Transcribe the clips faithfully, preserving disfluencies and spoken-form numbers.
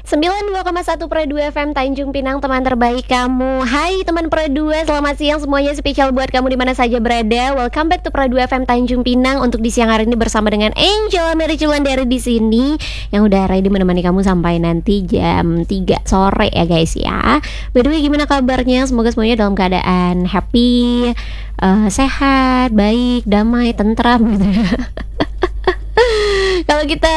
sembilan puluh dua koma satu Pro dua F M Tanjung Pinang, teman terbaik kamu. Hai teman Pro dua, selamat siang semuanya, spesial buat kamu di mana saja berada. Welcome back to Pro dua F M Tanjung Pinang untuk di siang hari ini bersama dengan Angel Mary Culandari di sini yang udah ready menemani kamu sampai nanti jam tiga sore ya guys ya. By the way, gimana kabarnya? Semoga semuanya dalam keadaan happy, uh, sehat, baik, damai, tentram gitu ya. Kalau kita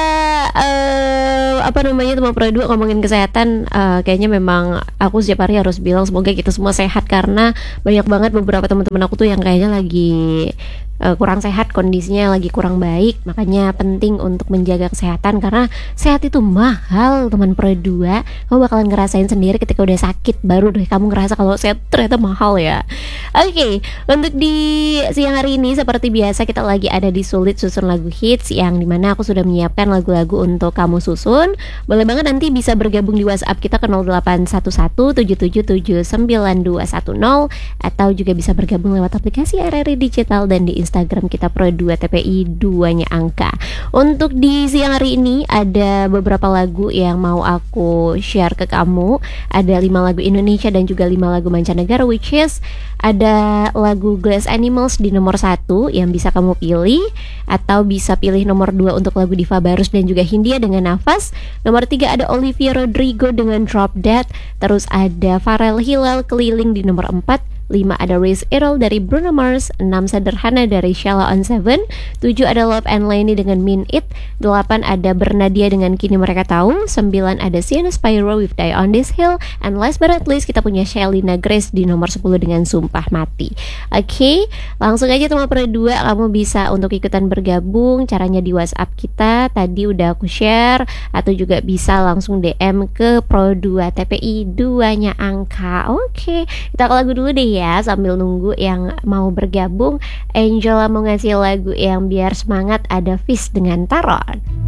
uh, apa namanya teman Pro dua ngomongin kesehatan, uh, kayaknya memang aku setiap hari harus bilang semoga kita semua sehat, karena banyak banget beberapa teman-teman aku tuh yang kayaknya lagi uh, kurang sehat, kondisinya lagi kurang baik. Makanya penting untuk menjaga kesehatan karena sehat itu mahal teman Pro dua. Kamu bakalan ngerasain sendiri ketika udah sakit, baru deh kamu ngerasa kalau sehat ternyata mahal ya. Oke, okay, untuk di siang hari ini seperti biasa kita lagi ada di Sulit Susun Lagu Hits, yang dimana aku sudah menyiapkan lagu-lagu untuk kamu susun. Boleh banget nanti bisa bergabung di WhatsApp kita ke nol delapan satu satu tujuh tujuh tujuh sembilan dua satu nol, atau juga bisa bergabung lewat aplikasi R R I Digital dan di Instagram kita Pro dua T P I dua-nya angka. Untuk di siang hari ini ada beberapa lagu yang mau aku share ke kamu. Ada lima lagu Indonesia dan juga lima lagu mancanegara, which is ada lagu Glass Animals di nomor satu yang bisa kamu pilih, atau bisa pilih nomor dua untuk lagu Diva Barus dan juga Hindia dengan Nafas. Nomor tiga ada Olivia Rodrigo dengan Drop Dead. Terus ada Pharrell Hilal Keliling di nomor empat. lima ada Race Earl dari Bruno Mars. enam Sederhana dari Sheila on Seven. tujuh ada Love and Lenny dengan Mean It. delapan ada Bernadia dengan Kini Mereka Tahu. sembilan ada Sienna Spyro with Die on This Hill. And last but not least kita punya Shelina Grace di nomor sepuluh dengan Sumpah Mati. Oke, okay, langsung aja teman Pro dua, kamu bisa untuk ikutan bergabung. Caranya di WhatsApp kita tadi udah aku share, atau juga bisa langsung D M ke Pro dua T P I dua-nya angka. Oke, okay, kita ke lagu dulu deh ya, sambil nunggu yang mau bergabung. Angela mau ngasih lagu yang biar semangat, ada Fish dengan Taron.